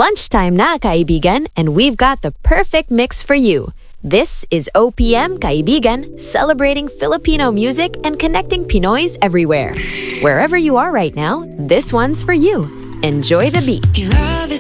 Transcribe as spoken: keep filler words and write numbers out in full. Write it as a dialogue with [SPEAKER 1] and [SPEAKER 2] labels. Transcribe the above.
[SPEAKER 1] Lunchtime na, kaibigan, and we've got the perfect mix for you. This is O P M Kaibigan, celebrating Filipino music and connecting Pinoys everywhere. Wherever you are right now, this one's for you. Enjoy the beat.